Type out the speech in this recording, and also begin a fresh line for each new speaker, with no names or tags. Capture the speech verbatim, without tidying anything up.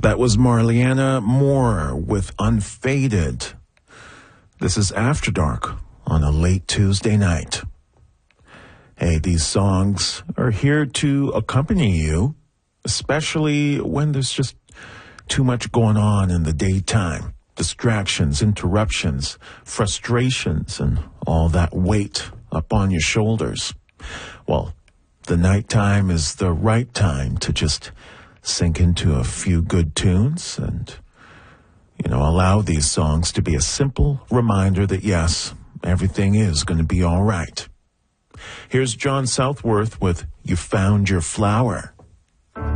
That was Marliana Moore with Unfaded. This is After Dark on a late Tuesday night. Hey, these songs are here to accompany you, especially when there's just too much going on in the daytime. Distractions, interruptions, frustrations, and all that weight up on your shoulders. Well, the nighttime is the right time to just sink into a few good tunes and, you know, allow these songs to be a simple reminder that, yes, everything is going to be all right. Here's John Southworth with You Found Your Flower.